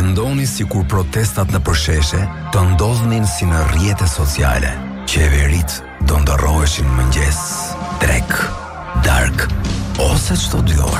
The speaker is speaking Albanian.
mendoni si kur protestat në përsheshe të ndodhnin si në rrjete sociale. Qeverit do ndërroheshin mëngjes, drek, dark ose çdo dy orë.